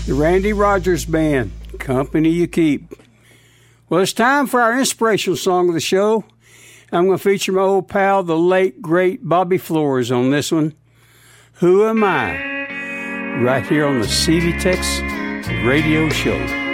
The Randy Rogers Band, Company You Keep. Well, it's time for our inspirational song of the show. I'm going to feature my old pal, the late, great Bobby Flores on this one. Who Am I? Right here on the CV Tex Radio Show.